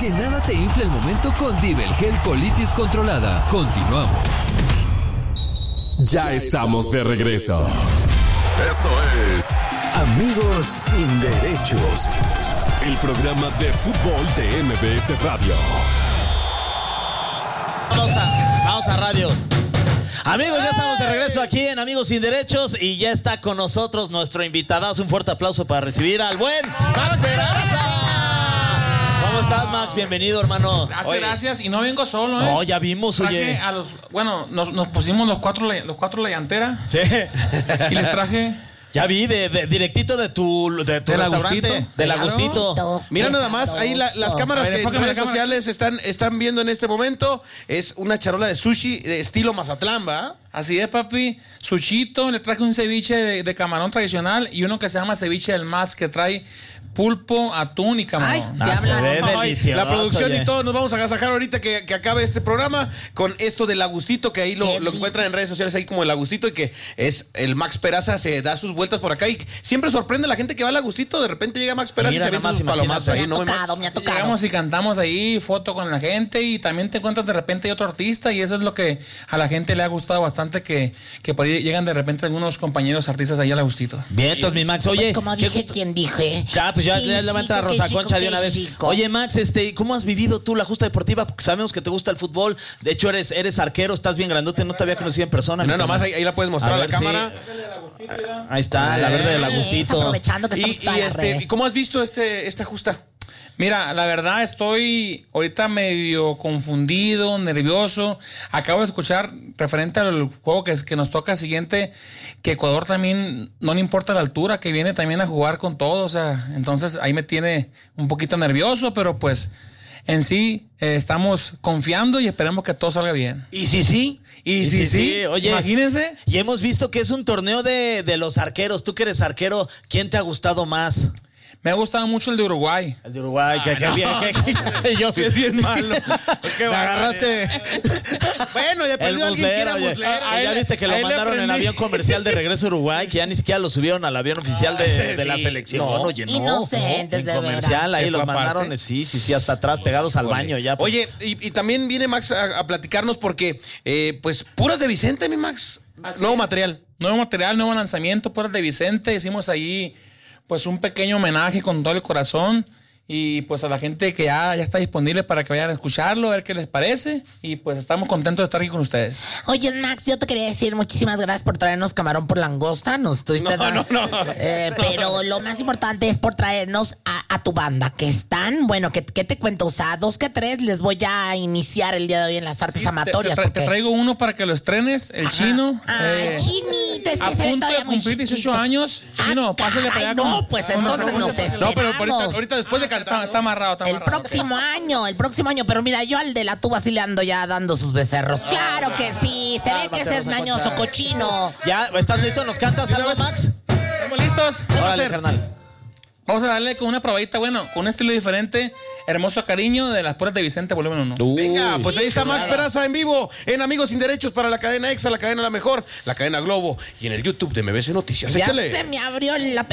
Que nada te infle el momento con Divel Gel Colitis Controlada. Continuamos. Ya estamos de regreso. Esto es Amigos Sin Derechos, el programa de fútbol de MBS Radio. Vamos a radio. Amigos, ya estamos de regreso aquí en Amigos Sin Derechos y ya está con nosotros nuestro invitadazo. Un fuerte aplauso para recibir al buen Max Peraza. ¿Cómo estás, Max? Bienvenido, hermano. Gracias. Y no vengo solo, No, ya vimos, oye. Nos pusimos los cuatro la llantera. Sí. Y les traje... Ya vi, directito de tu restaurante. Del Agustito. Mira nada más, ahí las cámaras que en redes sociales están viendo en este momento. Es una charola de sushi de estilo Mazatlán, ¿va? Así es, papi. Sushito, le traje un ceviche de camarón tradicional y uno que se llama ceviche del Más, que trae pulpo, atún y camarón. La producción y todo, nos vamos a agasajar ahorita que acabe este programa con esto del Agustito, que ahí lo encuentran en redes sociales ahí como el Agustito, y que es el Max Peraza, se da sus vueltas por acá y siempre sorprende a la gente que va al Agustito. De repente llega Max Peraza y se avienta sus palomazos ahí. Me ha tocado. Llegamos y cantamos ahí, foto con la gente, y también te encuentras de repente otro artista, y eso es lo que a la gente le ha gustado bastante, que por ahí llegan de repente algunos compañeros artistas ahí al Agustito. Bien, entonces mi Max, oye. Como dije, ¿quién dije? Ya, pues ya levanta a Rosa Concha de una vez. Oye, Max, ¿cómo has vivido tú la justa deportiva? Porque sabemos que te gusta el fútbol. De hecho, eres arquero, estás bien grandote, no te había conocido en persona. No, nomás ahí la puedes mostrar a la cámara. Ahí está, la verde del Agustito. Aprovechando que estamos todas las redes. ¿Y cómo has visto esta justa? Mira, la verdad estoy ahorita medio confundido, nervioso. Acabo de escuchar referente al juego que nos toca siguiente, que Ecuador también no le importa la altura, que viene también a jugar con todo. O sea, entonces ahí me tiene un poquito nervioso, pero pues en sí estamos confiando y esperemos que todo salga bien. ¿Y sí? Y sí, oye, imagínense. Y hemos visto que es un torneo de los arqueros. Tú que eres arquero, ¿quién te ha gustado más? Me ha gustado mucho el de Uruguay. El de Uruguay, que bien. Yo fui bien malo. Me agarraste. Bueno, ya perdió alguien que era muslero. Ya viste que lo mandaron en avión comercial de regreso a Uruguay, que ya ni siquiera lo subieron al avión oficial de la selección. Oye, Inocentes, de comercial, veras. ahí los mandaron, sí, hasta atrás, pegados al baño ya. Oye, y también viene Max a platicarnos porque, pues, puras de Vicente, mi Max. Nuevo material, nuevo lanzamiento, puras de Vicente. Hicimos ahí pues un pequeño homenaje con todo el corazón, y pues a la gente que ya está disponible para que vayan a escucharlo, a ver qué les parece, y pues estamos contentos de estar aquí con ustedes. Oye, Max, yo te quería decir muchísimas gracias por traernos camarón por langosta. Nos estuviste pero lo más importante es por traernos a tu banda, que están, bueno, ¿qué te cuento? O sea, 2 que 3 les voy a iniciar el día de hoy en las artes amatorias. Te traigo uno para que lo estrenes, el Chino. Chinito, es que a se ve punto todavía de muy cumplir 18 chiquito. años. Chino, pásale para allá. No, pues entonces nos esperamos. No, pero ahorita después de cantar. Está amarrado. El próximo año, pero mira, yo al de la tuba sí le ando ya dando sus becerros. Claro que sí, se ve que ese es mañoso, cochino. ¿Ya estás listo? ¿Nos cantas algo, Max? ¿Estamos listos? Órale, carnal. Vamos a darle con una probadita, bueno, con un estilo diferente. Hermoso Cariño, de las puras de Vicente, volumen 1. Venga, pues ahí está Max Peraza en vivo en Amigos Sin Derechos para la cadena EXA, la cadena La Mejor, la cadena Globo y en el YouTube de MBS Noticias. Ya Échale. se me abrió la